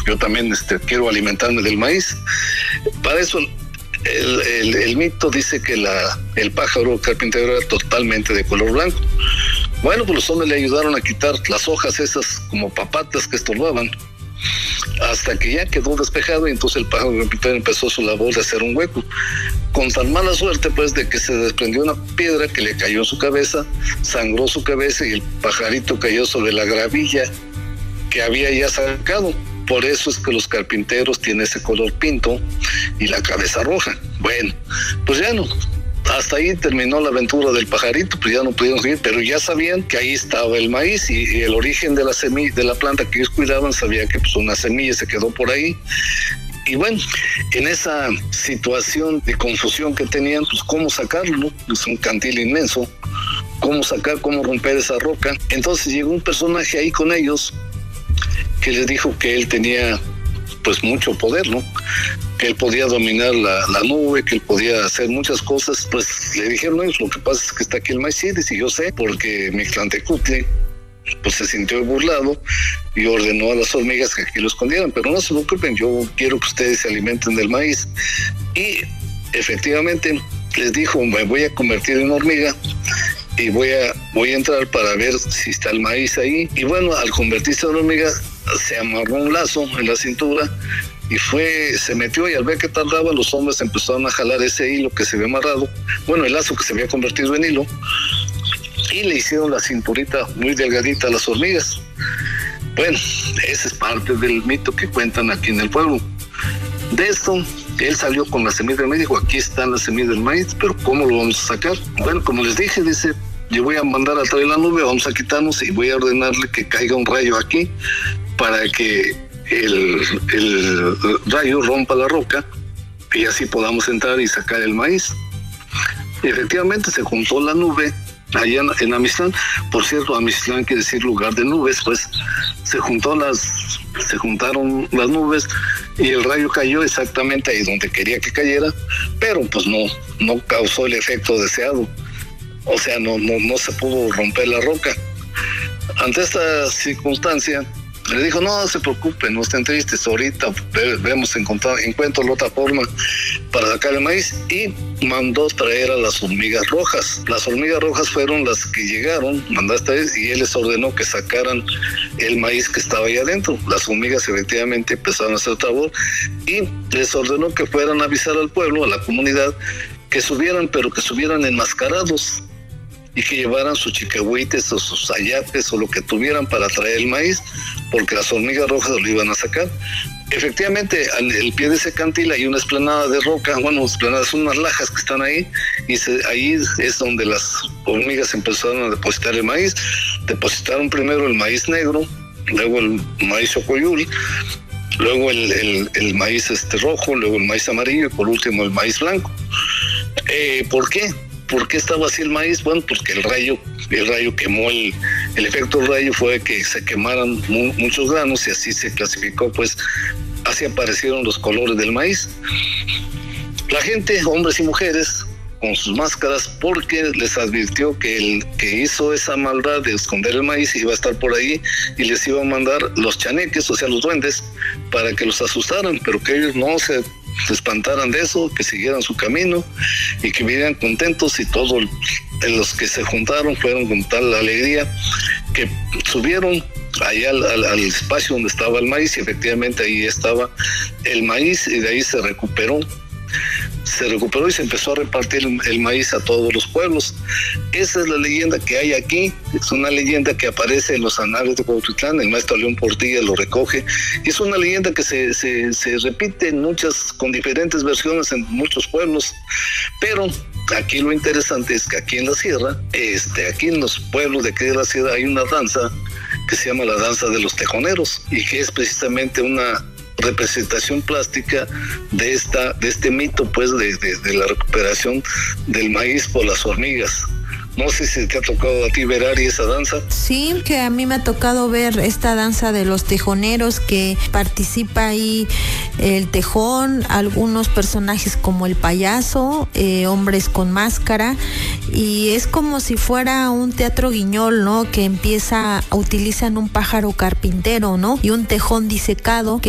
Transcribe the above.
yo también quiero alimentarme del maíz. Para eso el mito dice que el pájaro carpintero era totalmente de color blanco. Bueno, pues los hombres le ayudaron a quitar las hojas esas como papatas que estorbaban, hasta que ya quedó despejado, y entonces el pájaro carpintero empezó su labor de hacer un hueco. Con tan mala suerte, pues, de que se desprendió una piedra que le cayó en su cabeza, sangró su cabeza y el pajarito cayó sobre la gravilla que había ya sacado. Por eso es que los carpinteros tienen ese color pinto y la cabeza roja. Bueno, pues ya no. Hasta ahí terminó la aventura del pajarito, pues ya no pudieron seguir, pero ya sabían que ahí estaba el maíz y el origen de la semilla, de la planta que ellos cuidaban, sabía que pues una semilla se quedó por ahí. Y bueno, en esa situación de confusión que tenían, pues cómo sacarlo, ¿no? Es un cantil inmenso, cómo sacar, cómo romper esa roca. Entonces llegó un personaje ahí con ellos que les dijo que él tenía pues mucho poder, ¿no? Que él podía dominar la nube, que él podía hacer muchas cosas. Pues le dijeron ellos, lo que pasa es que está aquí el maíz. Sí, dice, yo sé, porque Mictlantecutli pues se sintió burlado y ordenó a las hormigas que aquí lo escondieran, pero no se preocupen, yo quiero que ustedes se alimenten del maíz. Y efectivamente les dijo, me voy a convertir en hormiga y voy a entrar para ver si está el maíz ahí. Y bueno, al convertirse en hormiga, se amarró un lazo en la cintura y se metió, y al ver que tardaba, los hombres empezaron a jalar ese hilo que se había amarrado, bueno, el lazo que se había convertido en hilo, y le hicieron la cinturita muy delgadita a las hormigas. Bueno, esa es parte del mito que cuentan aquí en el pueblo. De esto, él salió con la semilla del maíz, dijo, aquí están las semillas del maíz, pero ¿cómo lo vamos a sacar? Bueno, como les dije, dice, yo voy a mandar a traer la nube, vamos a quitarnos y voy a ordenarle que caiga un rayo aquí para que el rayo rompa la roca y así podamos entrar y sacar el maíz. Y efectivamente se juntó la nube allá en Amistlán. Por cierto, Amistlán quiere decir lugar de nubes, pues se juntaron las nubes y el rayo cayó exactamente ahí donde quería que cayera, pero pues no causó el efecto deseado. O sea, no se pudo romper la roca. Ante esta circunstancia, le dijo, no se preocupen, no estén tristes, ahorita encuentro la otra forma para sacar el maíz, y mandó traer a las hormigas rojas. Las hormigas rojas fueron las que llegaron, y él les ordenó que sacaran el maíz que estaba ahí adentro. Las hormigas efectivamente empezaron a hacer labor y les ordenó que fueran a avisar al pueblo, a la comunidad, que subieran, pero que subieran enmascarados y que llevaran sus chicahuites o sus ayates o lo que tuvieran para traer el maíz, porque las hormigas rojas lo iban a sacar. Efectivamente, al pie de ese cantil hay una explanada de roca, bueno, esplanadas son unas lajas que están ahí, y ahí es donde las hormigas empezaron a depositar el maíz. Depositaron primero el maíz negro, luego el maíz xocoyul, luego el maíz rojo, luego el maíz amarillo y por último el maíz blanco. ¿Por qué? ¿Por qué estaba así el maíz? Bueno, porque el rayo quemó, el efecto del rayo fue que se quemaran muchos granos, y así se clasificó, pues así aparecieron los colores del maíz. La gente, hombres y mujeres, con sus máscaras, porque les advirtió que el que hizo esa maldad de esconder el maíz iba a estar por ahí y les iba a mandar los chaneques, o sea, los duendes, para que los asustaran, pero que ellos no se espantaran de eso, que siguieran su camino y que vivieran contentos. Y todos los que se juntaron fueron con tal alegría que subieron allá al espacio donde estaba el maíz, y efectivamente ahí estaba el maíz, y de ahí se recuperó y se empezó a repartir el maíz a todos los pueblos. Esa es la leyenda que hay aquí. Es una leyenda que aparece en los anales de Cuautitlán. El maestro León Portilla lo recoge, y es una leyenda que se repite con diferentes versiones en muchos pueblos. Pero aquí lo interesante es que aquí en la sierra, aquí en los pueblos de aquí de la sierra, hay una danza que se llama la danza de los tejoneros, y que es precisamente una representación plástica de este mito, pues, de la recuperación del maíz por las hormigas. No sé si te ha tocado a ti ver, Ari, esa danza. Sí, que a mí me ha tocado ver esta danza de los tejoneros, que participa ahí el tejón, algunos personajes como el payaso, hombres con máscara, y es como si fuera un teatro guiñol, ¿no? Que utilizan un pájaro carpintero, ¿no? Y un tejón disecado, que